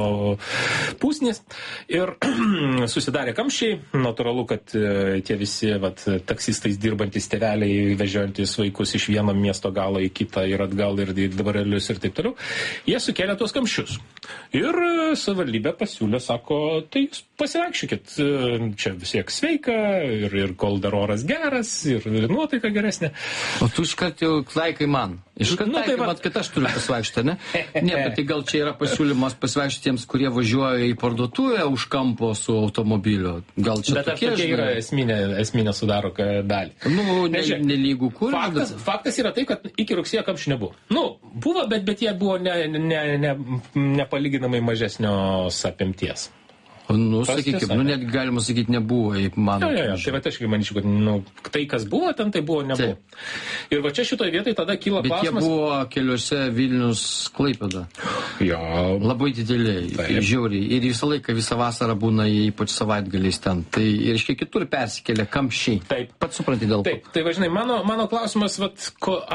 pusnys ir susidarė kamščiai. Natūralu, kad tie visi taksistais dirbantys tėveliai, vežiojantis vaikus iš vieno miesto galo į kitą ir atgal ir dvarelius ir taip toliau, jie sukėlė tuos kamščius. Ir savivaldybė pasiūlė, sako, tai jūs pasivaikščiokit, čia visiek sveika, ir kol dar oras geras, ir nuotaika geresnė. O tu iškart jau taikai man. Iškart taikai man, kad aš turiu pasivaikščioti, ne? Ne, bet tai gal čia yra pasiūlymas pasivaikščioti tiems, kurie važiuoja į parduotuvę už kampo su automobiliu. Gal čia bet tokia yra esminė sudaro dalį. Nu, nelygų kur. Faktas yra tai, kad iki rugsėjo kamščių nebuvo. Nu, buvo, bet jie buvo nepalyginamai mažesnios apimties. Nu, sakykime, net galima sakyti, nebuvo, man. Jo, tai va, aš manyčiau, kad tai, kas buvo ten, tai buvo, nebuvo. Ir va čia šitoje vietoje tada kyla klausimas. Bet jie buvo keliuose Vilnius Klaipėda. Jo. Labai dideliai, žiauriai. Ir visą laiką, visą vasarą būna, ypač savaitgaliais ten. Tai ir iškiek kitur persikelia kamščiai. Taip. Pats supranti dėl to. Taip, tai va, žinai, mano klausimas, vat,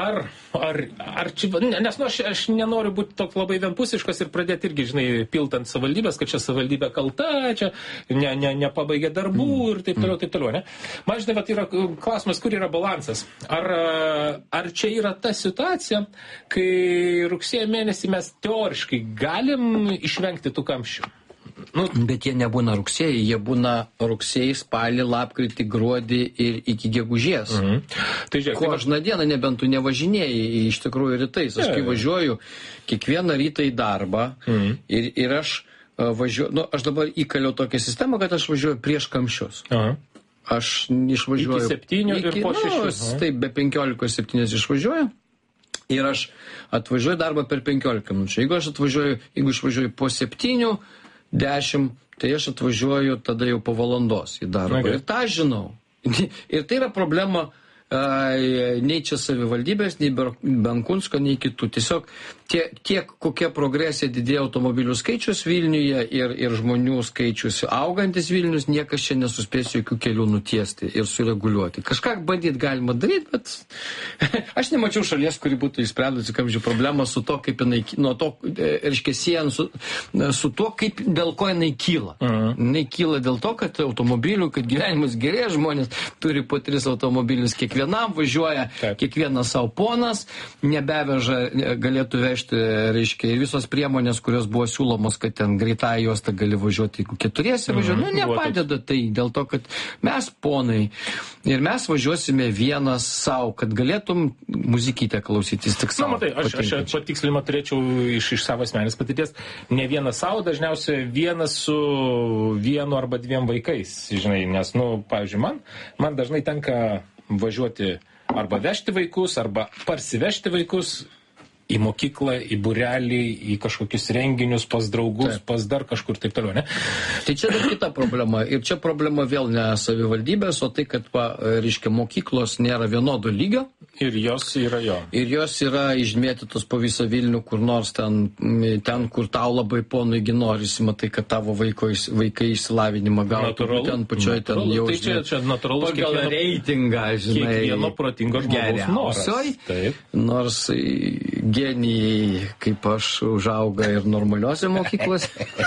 ar čia, nes aš nenoriu būti toks labai vienpusiškas ir pradėti irgi, žinai, piltant savivaldybės, kad čia savivaldybė kalta, čia nepabaigė darbų ir taip toliau, ne? Man, žinai, vat, yra klausimas, kur yra balansas. Ar čia yra ta situacija, kai rugsėjo mėnesį mes teoriškai galim išvengti tų kamščių? Nu, bet jie nebūna rugsėjai, jie būna rugsėjai, spalį, lapkritį, gruodį ir iki gegužės. Tai žiūrėk, kožną dieną, nebent tu nevažinėjai iš tikrųjų rytais. Aš kai važiuoju kiekvieną rytą į darbą ir aš važiuoju, nu, aš dabar įkaliau tokią sistemą, kad aš važiuoju prieš kamščius. Aš išvažiuoju iki 7 ir po 6. Taip, be 15:7 išvažiuoju. Ir aš atvažiuoju darbą per 15 minučių. Jeigu išvažiuoju po 7:10, tai aš atvažiuoju tada jau po valandos į darbą. Ir tą žinau. Ir tai yra problema nei čia savivaldybės, nei Benkunsko, nei kitų. Tiesiog tiek kokia progresija didėja automobilių skaičius Vilniuje ir žmonių skaičius augantis Vilnius, niekas čia nesuspės jokių kelių nutiesti ir sureguliuoti. Kažką bandyti galima daryti, bet aš nemačiau šalies, kuri būtų išsprendusi kamščių problemą su to, kaip jinai, nuo to, reiškia, siejant su to, kaip, dėl ko jinai kyla. Jinai kyla dėl to, kad automobilių, kad gyvenimas gerėja, žmonės turi po 3 automobilius kiekvienam, važiuoja kiekvienas savo ponas, nebeveža, galėtų vežti, reiškia, ir visos priemonės, kurios buvo siūlomos, kad ten greitą juostą gali važiuoti, jeigu 4 važiuoja, nu, nepadeda tai, dėl to, kad mes ponai ir mes važiuosime vienas savo, kad galėtum muzikytę klausytis tik savo. Na, matai, aš patikslimą turėčiau iš savo asmenės patirties, ne vienas savo, dažniausiai vienas su 1 arba 2 vaikais, žinai, nes, nu, pavyzdžiui, man dažnai tenka važiuoti arba vežti vaikus, arba parsivežti vaikus į mokyklą, į būrelį, į kažkokius renginius, pas draugus, pas dar kažkur taip toliau, ne? Tai čia dar kita problema. Ir čia problema vėl ne savivaldybės, o tai, kad, reiškia, mokyklos nėra vienodo lygio. Ir jos yra jo. Ir jos yra išmėtytos po visą Vilnių, kur nors ten, kur tau labai ponui norisi, matai, kad tavo vaikai išsilavinimą gautų. Ten pačioj ten jau. Tai čia natūralus pagal reitingą, žinai. Kiekvieno protingo žmogaus noras. Nors genijai, kaip aš, užauga ir normaliuose mokyklose.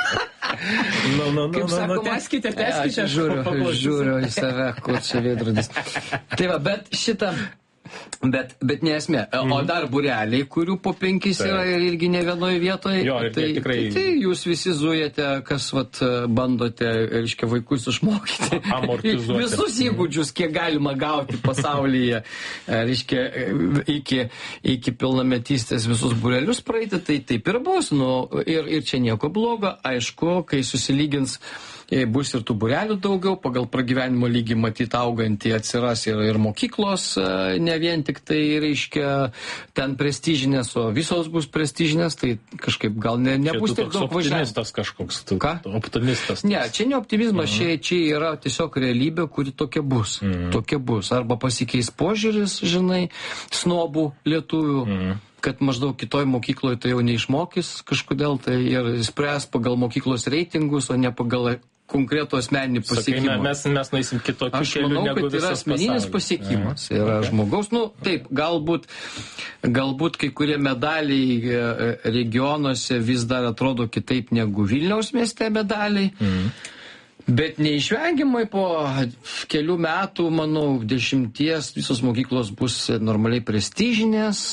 Kaip sakoma, teskite. Aš žiūriu į save, kur čia veidrodis. Tai va, bet šitą... Bet ne esmė. O dar būreliai, kurių po 5 yra ir irgi ne vienoje vietoje. Jo, tai jūs visi zujate, kas bandote, reiškia, vaikus išmokyti. Visus įgūdžius, kiek galima gauti pasaulyje, reiškia, iki pilnametystės visus būrelius praeiti, tai taip ir bus. Ir čia nieko blogo. Aišku, kai susilygins, bus ir tų būrelių daugiau, pagal pragyvenimo lygį matyti augantį atsiras ir mokyklos, ne vien tik tai, reiškia, ten prestižinės, o visos bus prestižinės, tai kažkaip gal nebus tiek daug važiavimo. Optimistas kažkoks. Ką? Optimistas. Ne, čia ne optimizmas, čia yra tiesiog realybė, kuri tokia bus. Tokia bus. Arba pasikeis požiūris, žinai, snobų lietuvių. Kad maždaug kitoj mokykloje tai jau neišmokys kažkodėl, tai ir spręs pagal mokyklos reitingus, o ne pagal konkretų asmeninį pasiekimą. Sakykime, mes nueisim kitokiu keliu negu visas pasaulis. Aš manau, kad yra asmeninis pasiekimas. Yra žmogaus, taip, galbūt kai kurie medaliai regionuose vis dar atrodo kitaip negu Vilniaus mieste medaliai. Bet neišvengiamai po kelių metų, manau, 10 visos mokyklos bus normaliai prestižinės.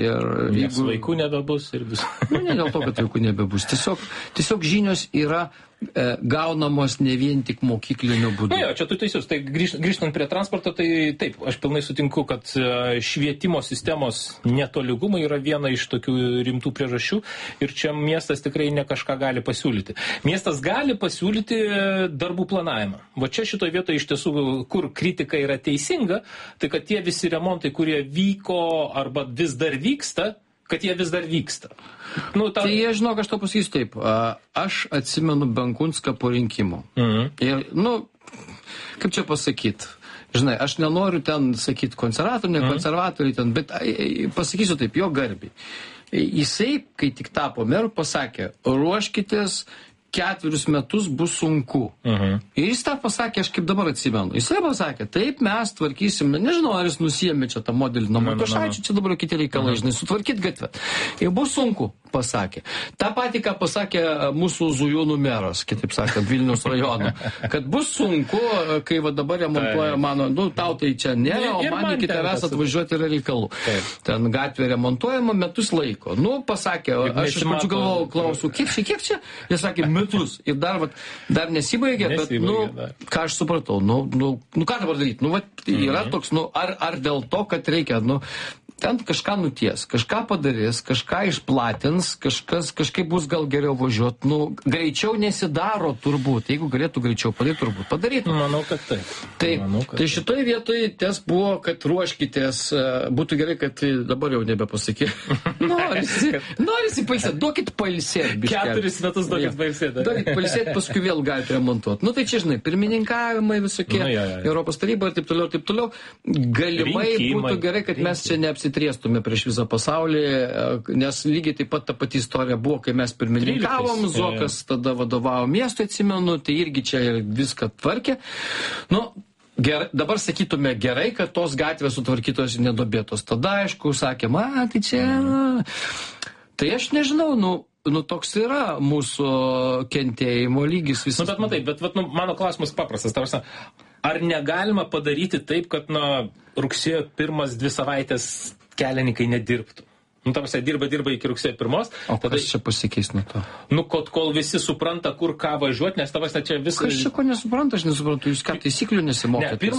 Nes vaikų nebebus ir vis. Ne dėl to, kad vaikų nebebus. Tiesiog žinios yra gaunamos ne vien tik mokykliniu būdu. Na jo, čia tu teisus. Tai grįžtant prie transporto, tai taip, aš pilnai sutinku, kad švietimo sistemos netolygumai yra viena iš tokių rimtų priežasčių ir čia miestas tikrai ne kažką gali pasiūlyti. Miestas gali pasiūlyti darbų planavimą. Va čia šitoje vietoje iš tiesų, kur kritika yra teisinga, tai kad tie visi remontai, kurie vyko arba vis dar vyksta, kad jie vis dar vyksta. Tai jie, žinok, aš to pasakysiu taip. Aš atsimenu Benkunską po rinkimų. Ir, kaip čia pasakyti? Žinai, aš nenoriu ten sakyti konservatoriai, ne konservatoriai ten, bet pasakysiu taip, jo garbiai. Jisai, kai tik tapo meru, pasakė, ruoškitės, 4 metus bus sunku. Ir jis tą pasakė, aš kaip dabar atsimenu. Jisai pasakė, taip mes tvarkysim, nežinau, ar jis nusiėmė čia tą modelį nuo Matušaičio, čia dabar kiti reikalai, žinai, sutvarkyt gatvę. Ir bus sunku, pasakė. Ta pati, ką pasakė mūsų Zujūnų meras, kitaip sakant, Vilniaus rajono, kad bus sunku, kai va dabar remontuoja mano, tau tai čia nėra, o man iki tavęs atvažiuoti yra reikalų. Ten gatvė remontuojama metus laiko. Pasakė, aš iš pradžių galvojau, klausau, kiek čia? Jis sakė, metus. Ir dar nesibaigė, bet, ką aš supratau, ką dabar daryti? Yra toks, ar dėl to, kad reikia, ten kažką nuties, kažką padarys, kažką išplatins, kažkaip bus gal geriau važiuoti. Greičiau nesidaro turbūt. Jeigu galėtų greičiau padaryti, turbūt padarytų. Manau, kad taip. Tai šitoje vietoje ties buvo, kad ruoškitės, būtų gerai, kad dabar jau nebepasakė. Norisi pailsėti, duokit pailsėti. 4 metus duokit pailsėti. Duokit pailsėti, paskui vėl galite remontuoti. Tai čia, žinai, pirmininkavimai visokie, Europos taryba ir taip toliau. Galimai būtų gerai, kad mes čia neapsitriestume prieš visą pasaulį, nes lygiai taip pat ta pati istorija buvo, kai mes pirmininkavom, Zuokas tada vadovavo miestui, atsimenu, tai irgi čia viską tvarkė. Dabar sakytume gerai, kad tos gatvės sutvarkytos ir nedobėtos. Tada, aišku, sakėm, tai čia... Tai aš nežinau, toks yra mūsų kentėjimo lygis visas. Bet matai, mano klausimas paprastas. Tarsi, ar negalima padaryti taip, kad rugsėjo 1-2 savaitės kelininkai nedirbtų? Tarsi dirba iki rugsėjo 1. O kas čia pasikeis nuo to? Kol visi supranta, kur ką važiuoti, nes tavas čia visą... Kas čia ko nesupranta, aš nesuprantu, jūs ką taisyklių nesimokėte?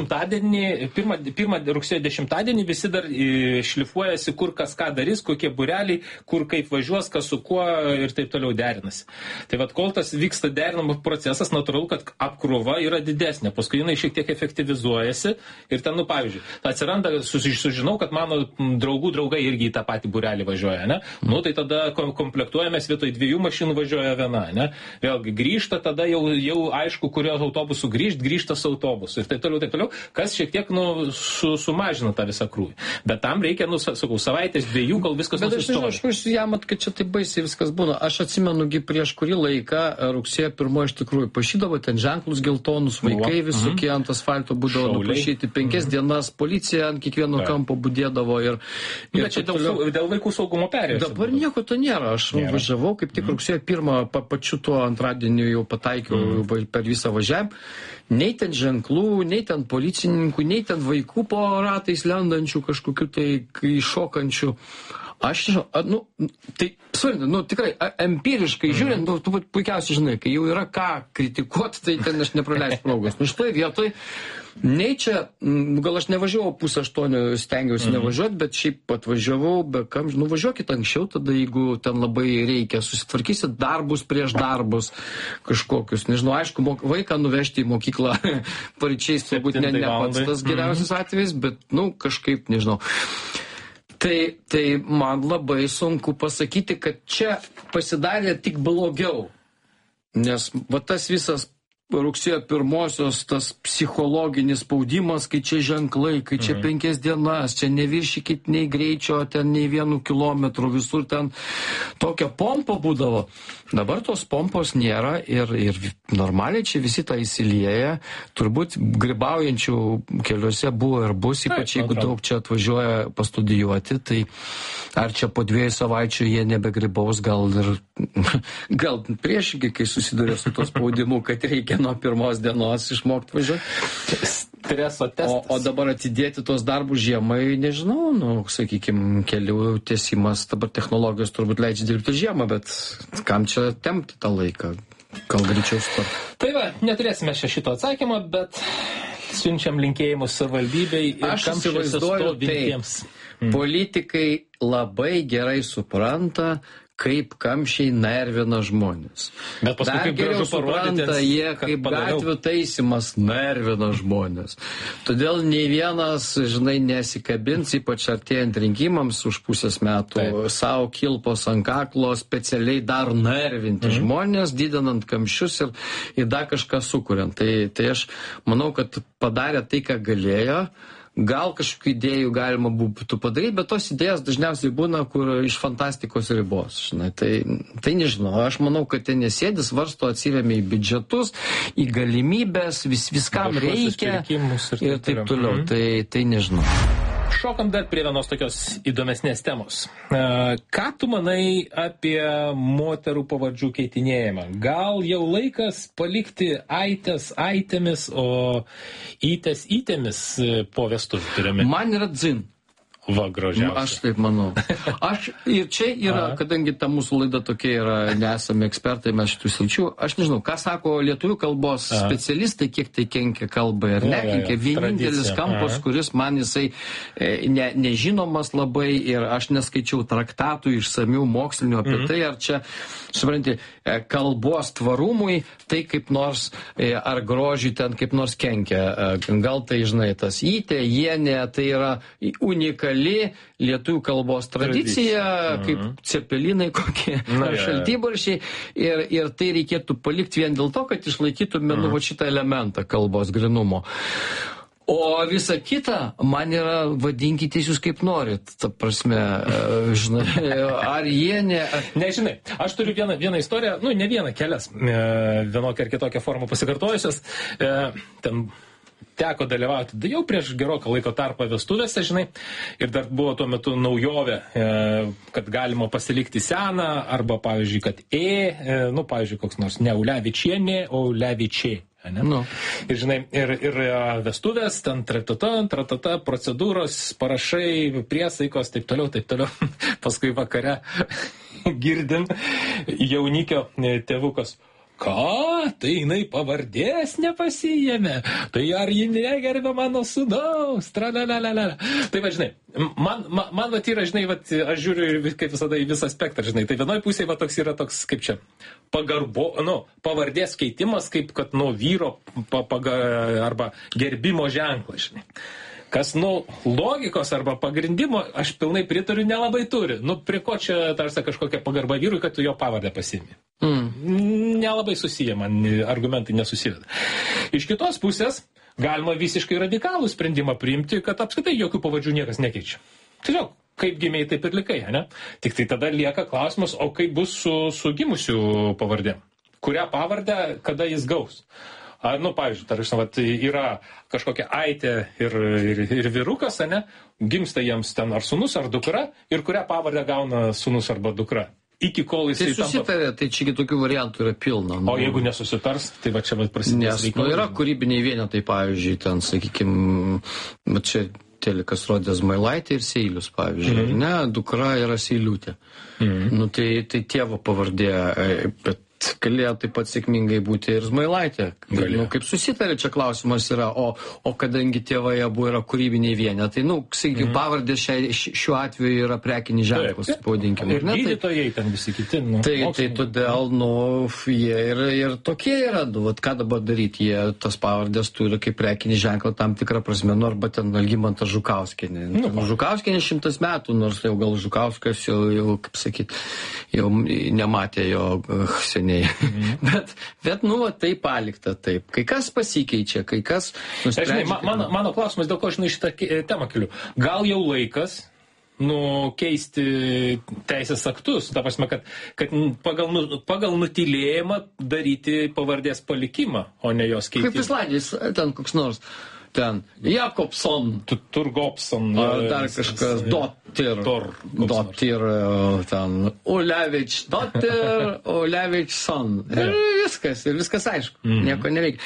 Pirmą rugsėjo 10 visi dar šlifuojasi, kur kas ką darys, kokie būreliai, kur kaip važiuos, kas su kuo ir taip toliau derinasi. Tai kol tas vyksta derinamo procesas, natūralu, kad apkrova yra didesnė, paskui jinai šiek tiek efektyvizuojasi ir ten, pavyzdžiui, atsiranda, sužinau, kad mano draugų draugai irgi į tą patį būrelį važiuoja, ne? Tai tada komplektuojamės vietoj 2 mašinų važiuoja viena, ne? Vėlgi grįžta, tada jau aišku, kurio autobusų grįžtas autobusų ir taip toliau, kas šiek tiek, sumažina tą visą krūvį. Bet tam reikia, sakau, savaitės 2, kol viskas nusistovi. Bet aš jamat, kad čia taip baisiai viskas būna. Aš atsimenugi prieš kurį laiką, rugsėjo 1 iš tikrųjų pašydavo ten ženklus geltonus, vaikai visokie ant asfalto būdavo nupašyti, 5 dienas policija ant kiekvieno kampo budėdavo ir čia dėl vaikų saugumo perėjos. Dabar nieko to nėra. Aš važiavau, kaip tik rugsėjo 1 pačiu tuo antradieniu jau pataikiau per visą važiavimą. Nei ten ženklų, nei ten policininkų, nei ten vaikų po ratais lendančių, kažkokių tai iššokančių. Aš nežinau, tai svarint, tikrai, empiriškai žiūrint, tu puikiausiai žinai, kai jau yra ką kritikuoti, tai ten aš nepraleisiu progos. Šitoje vietoje, nei čia, gal aš nevažiavau 7:30, stengiausi nevažiuoti, bet šiaip atvažiavau, važiuokit anksčiau, tada jeigu ten labai reikia, susitvarkysit darbus prieš darbus kažkokius, nežinau, aišku, vaiką nuvežti į mokyklą paryčiais, turbūt ne pats tas geriausias atvejis, bet, kažkaip, nežinau. Tai man labai sunku pasakyti, kad čia pasidarė tik blogiau. Nes tas visas rugsėjo 1 tas psichologinis spaudimas, kai čia ženklai, kai čia 5 dienas, čia neviršykit nei greičio, ten nei 1 kilometrų, visur ten tokia pompa būdavo. Dabar tos pompos nėra ir normaliai čia visi tą įsilieja. Turbūt grybaujančių keliuose buvo ir bus, ypač jeigu daug čia atvažiuoja pastudijuoti, tai ar čia po 2 savaičių jie nebegrybaus, gal priešingai, kai susiduria su to spaudimu, kad reikia nuo 1 dienos išmokti važiuoti. Streso testas. O dabar atidėti tos darbus žiemai, nežinau, sakykime, kelių tiesimas, dabar technologijos turbūt leidžia dirbti žiemą, bet kam čia tempti tą laiką? Gal greičiau spart. Tai va, neturėsime šito atsakymą, bet siunčiam linkėjimus savivaldybei ir aš įsivaizduoju taip. Politikai labai gerai supranta, kaip kamščiai nervina žmonės. Bet paskui dar kaip geriau gražu supranta parodyti, jie, kaip gatvių taisimas nervina žmonės. Todėl nei vienas, žinai, nesikabins, ypač artėjant rinkimams už pusės metų, savo kilpos ant kaklo specialiai dar nervinti žmonės, didinant kamščius ir dar kažką sukuriant. Tai aš manau, kad padarė tai, ką galėjo. Gal kažkokių idėjų galima būtų padaryti, bet tos idėjos dažniausiai būna, kur iš fantastikos ribos. Žinai. Tai nežinau, aš manau, kad ten nesėdis, svarsto, atsiremia į biudžetus, į galimybės, viskam reikia ir taip toliau. Tai nežinau. Šokam dar prie vienos tokios įdomesnės temos. Ką tu manai apie moterų pavardžių keitinėjimą? Gal jau laikas palikti aitės aitėmis, o įtės įtėmis po vestuvių turime? Man yra dzin. Va, gražiausia. Aš taip manau. Ir čia yra, kadangi ta mūsų laida tokia yra, nesame ekspertai, mes šitų sričių, aš nežinau, ką sako lietuvių kalbos specialistai, kiek tai kenkia kalbai ar nekenkia. Vienintelis kampas, kuris man jisai nežinomas labai ir aš neskaičiau traktatų išsamių mokslinių apie tai, ar čia, supranti, kalbos tvarumui, tai kaip nors, ar grožiui ten kaip nors kenkia. Gal tai, žinai, tas įtė, jienė, tai yra unikali lietuvių kalbos tradicija, kaip cepelinai kokie, šaltibaršiai, ir tai reikėtų palikti vien dėl to, kad išlaikytume šitą elementą kalbos grynumo. O visa kita, man yra, vadinkite jūs kaip norit, ta prasme, žinai, ar jie ne... Nežinai, aš turiu vieną istoriją, ne vieną, kelias, vienokią ar kitokią formą pasikartojusios, ten teko dalyvauti jau prieš geroką laiko tarpą vestuvėse, žinai, ir dar buvo tuo metu naujovė, kad galima pasilikti seną, arba, pavyzdžiui, kad pavyzdžiui, koks nors ne Ulevičienė, o Ulevičiai. Ir, žinai, ir vestuvės, ten tratata, procedūros, parašai, priesaikos, taip toliau. Paskui vakare girdim jaunikio tėvukas. Ką? Tai jinai pavardės nepasijėmė? Tai ar ji negerbė mano sūnaus? Tralalalala. Tai va, žinai, man va, yra, žinai, va, aš žiūriu kaip visada į visą spektrą, žinai. Tai vienoj pusėje va, toks yra toks, kaip čia, pavardės keitimas, kaip kad, vyro arba gerbimo ženklas, žinai. Kas, logikos arba pagrindimo, aš pilnai pritariu, nelabai turi. Prie ko čia tarsi kažkokia pagarba vyrui, kad tu jo pavardę pasiimi? Nelabai susiję, man argumentai nesusiveda. Iš kitos pusės, galima visiškai radikalų sprendimą priimti, kad apskritai jokių pavardžių niekas nekeičia. Tiesiog, kaip gimėjai, taip ir likai, ne? Tik tai tada lieka klausimas, o kaip bus su gimusių pavardėm? Kurią pavardę, kada jis gaus? Pavyzdžiui, tarsi, yra kažkokia aitė ir vyrukas, ne? Gimsta jiems ten ar sūnus, ar dukra, ir kurią pavardę gauna sūnus arba dukra. Iki kol jisai susitarė, tai čia tokių variantų yra pilna. O jeigu nesusitars, tai va čia prasidės reikalai. Nes yra kūrybiniai vienetai, pavyzdžiui, ten, sakykime, čia telikas rodė Zmailaitė ir Seilius, pavyzdžiui, ne, dukra yra Seiliutė. Tai tėvo pavardė, bet galėjo taip pat sėkmingai būti ir Zmailaitė. Kaip susitarė, čia klausimas yra, o kadangi tėvai abu yra kūrybiniai vienetai, sakykime, pavardė šiuo atveju yra prekinis ženklas, pavadinkime. Ir gydytojai ten visi kiti. Tai todėl, jie ir tokie yra, ką dabar daryti, jie tas pavardės turi kaip prekinį ženklą tam tikrą prasme, arba ten Algimantas Žukauskienė. Žukauskienė 100 metų, nors jau gal Žukauskas jau kaip sakyt, jau nematė jo seniai. Bet tai palikta taip. Kai kas pasikeičia, kai kas nusprendžia. Mano klausimas, dėl ko aš šitą temą keliu. Gal jau laikas keisti teisės aktus, ta prasme, kad pagal nutylėjimą daryti pavardės palikimą, o ne jos keitimą. Kaip Islandijos, ten koks nors. Ten Jakobson, Turgopson, dar kažkas, Dottir, ten Ulevič, Dottir, Ulevičson. Ir viskas aišku, nieko nereikia.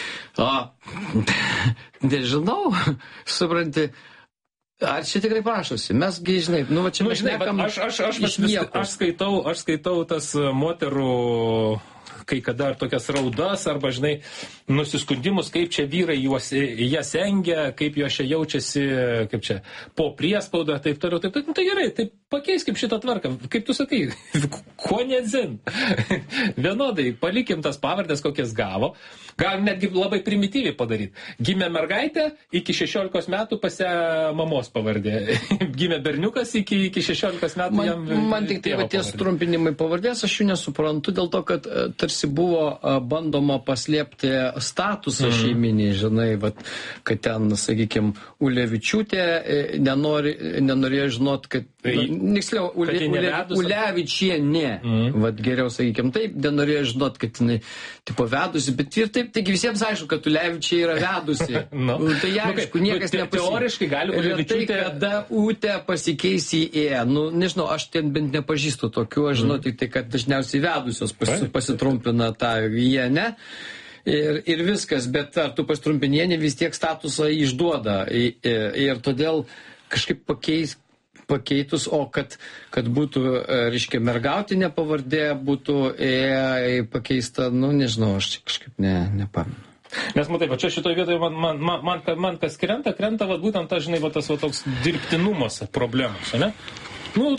Nežinau, supranti, ar čia tikrai prašosi? Mesgi, žinai, čia mes nekam iš nieko. Aš skaitau tas moterų kai kada ar tokias raudas, arba, žinai, nusiskundimus, kaip čia vyrai jas engia, kaip jos čia jaučiasi, kaip čia po priespaudą, taip toliau, taip toliau. Nu, tai gerai, tai pakeiskim šitą tvarką. Kaip tu sakai, ko nedzin. Vienodai, palikim tas pavardės, kokias gavo. Gal netgi labai primityviai padaryti. Gimė mergaitė, iki 16 metų pasia mamos pavardė. Gimė berniukas, iki 16 metų jam... Man tik tai tie trumpinimai pavardės, aš jų nesuprantu, dėl to, kad tarsi buvo bandoma paslėpti statusą šeiminį, žinai, vat, kad ten, sakykime, Ulevičiūtė nenorėjo žinot, kad... Niksliau, Ulevičienė, vat geriau, sakykime, taip, nenorėjo žinot, kad jinai tipo vedusi, bet ir taip, taigi visiems aišku, kad Ulevičiai yra vedusi. Tai aišku, niekas teoriškai gali Ulevičiūtė... Tai, kada Ūtė pasikeis į E. Nu, nežinau, aš ten bent nepažįstu tokių, aš žinau tik tai, kad dažniausiai vedusios pasitrumpina tą jie, ne? Ir viskas, bet ar tu pasitrumpinėni vis tiek statusą išduoda. Ir todėl kažkaip pakeitus, o kad būtų, reiškia, mergautinė pavardė, būtų pakeista, nu, nežinau, aš kažkaip nepamenu. Nes matai, va čia šitoje vietoje man kas krenta, va būtent tas, žinai, va tas va toks dirbtinumas problemos, ne? Nu,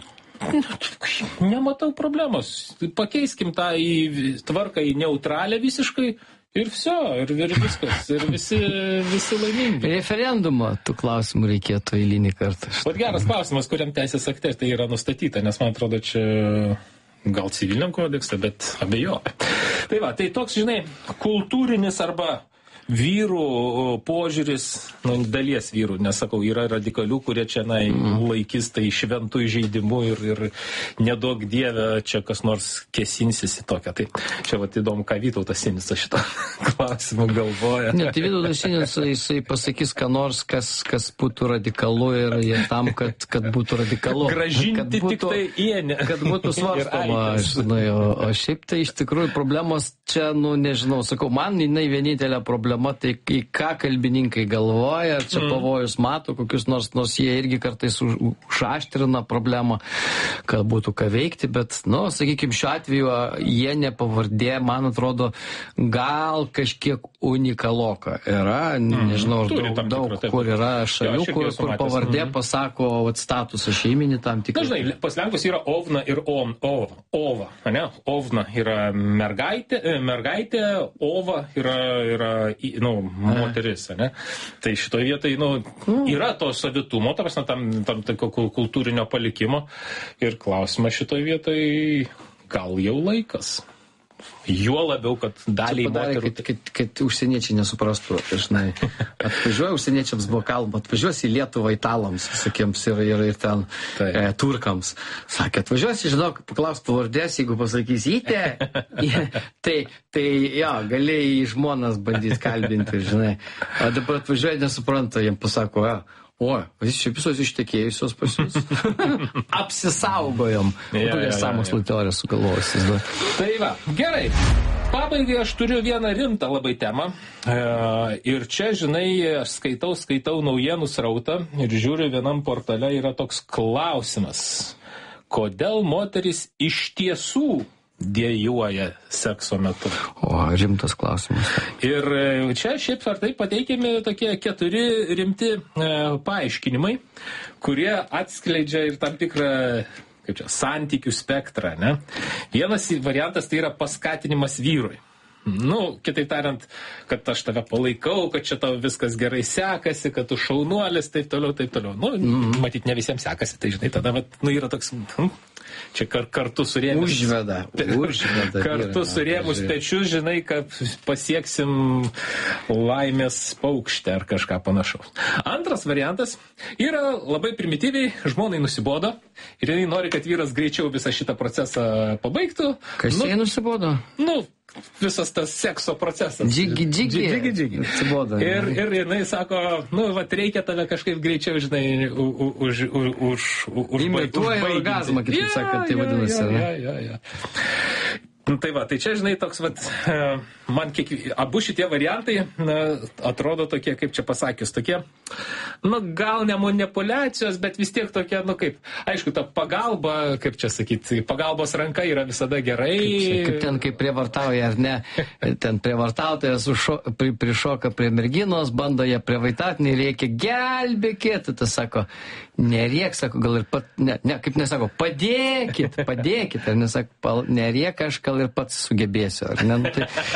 nematau problemos. Pakeiskim tą į tvarką į neutralią visiškai ir viso, ir viskas, ir visi laimingi. Referendumo tų klausimų reikėtų eilinį kartą. Vat geras klausimas, kuriam teisės akte tai yra nustatyta, nes man atrodo čia gal civiliniam kodekse, bet abejoju. Tai va, tai toks, žinai, kultūrinis arba vyrų požiūris, nu, dalies vyrų, nesakau, yra radikalių, kurie čia laikys tai šventų įžeidimu ir nedaug dievę čia kas nors kesinsis į tokią. Tai čia vat įdomu, ką Vytautas Sinica šitą klausimą galvoja. Ne, tai Vytautas Sinica, jisai pasakys, ką nors, kas būtų radikalu ir tam, kad būtų radikalu. Gražinti tik tai ienę. Kad būtų svarstoma, žinai, o šiaip tai iš tikrųjų problemos čia, nu, nežinau, sakau, man jinai vienintelė problema. Tai į ką kalbininkai galvoja, ar čia pavojus mato, kokius nors jie irgi kartais užaštrina problemą, kad būtų ką veikti, bet, nu, sakykime, šiuo atveju jie nepavardė, man atrodo, gal kažkiek unikaloka yra, nežinau, daug kur yra šalių, kur pavardė pasako statusą šeiminį tam tikrą. Dažnai, pas lenkus yra Ovna ir Ova, ne? Ovna yra mergaitė, Ova yra moteris, ne? Tai šitoje vietoje, yra to savitumo, tam kultūrinio palikimo ir klausimas šitoje vietoje gal jau laikas. Juo labiau, kad daliai moterų... Kad užsieniečiai nesuprastų, žinai, atvažiuoja užsieniečiams buvo kalba, atvažiuosi į Lietuvą italams, sakiems, ir ten turkams. Sakė, atvažiuosi, žinok, paklaus pavardės, jeigu pasakys įtė, tai jo, galėjai žmonas bandyti kalbinti, žinai. O dabar atvažiuoja, nesupranta, jiems pasako, šiaip visos ištekėjusios pas jūs. Apsisaugojom. Kokias sąmokslo teorijas sugalvojusius. Tai va, gerai. Pabaigai aš turiu vieną rimtą labai temą. Ir čia, žinai, aš skaitau naujienų srautą ir žiūriu, vienam portale yra toks klausimas. Kodėl moteris iš tiesų dėjuoja sekso metu? Rimtas klausimas. Ir čia šiaip ar taip pateikiami tokie 4 rimti paaiškinimai, kurie atskleidžia ir tam tikrą, kaip čia, santykių spektrą, ne? Vienas variantas tai yra paskatinimas vyrui. Nu, kitaip tariant, kad aš tave palaikau, kad čia tau viskas gerai sekasi, kad tu šaunuolis, taip toliau, taip toliau. Nu, matyt, ne visiems sekasi, tai žinai, tada, yra toks... Čia kartu surėmus... Užveda. Kartu surėmus pečius, žinai, kad pasieksim laimės paukštę ar kažką panašaus. Antras variantas yra labai primityviai, žmonai nusibodo ir jinai nori, kad vyras greičiau visą šitą procesą pabaigtų. Kas jai nusibodo? Visas tas sekso procesas. Džigi. Nusibodo. Ir jinai sako, reikia tave kažkaip greičiau, žinai, imituoja orgazmą, kitaip sakant, tai vadinasi. Tai va, tai čia, žinai, toks, vat, man abu šitie variantai atrodo tokie, kaip čia pasakius, tokie, gal ne manipuliacijos, bet vis tiek tokie, kaip, aišku, ta pagalba, kaip čia sakyti, pagalbos ranka yra visada gerai. Kaip ten, kaip prievartauja, ar ne, ten prievartautojas prišoka prie merginos, bando ją prievaitauti, reikia gelbėkit, tas sako, neriek, sako, gal ir kaip nesako, padėkit, ar nesako, neriek, aš gal ir pats sugebėsiu, ar ne?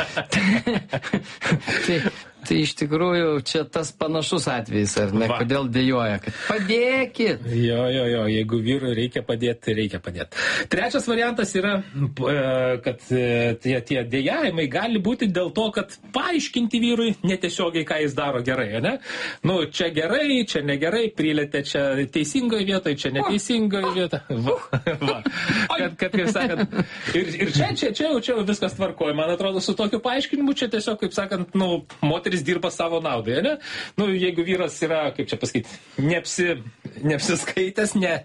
Tai iš tikrųjų čia tas panašus atvejis, ar ne? Kodėl dėjoja, kad padėkit. Jo, jeigu vyrui reikia padėti, reikia padėti. Trečias variantas yra, kad tie dėjavimai gali būti dėl to, kad paaiškinti vyrui netiesiogiai, ką jis daro gerai, ne? Čia gerai, čia negerai, prilėtė čia teisingoje vietoje, čia neteisingoje vietoje. Kad kaip sakant, ir čia jau viskas tvarkoja. Man atrodo, su tokiu paaiškinimu čia tiesiog, kaip sakant, moteris dirba savo naudai, ne? Jeigu vyras yra, kaip čia pasakyti, neapsiskaitęs,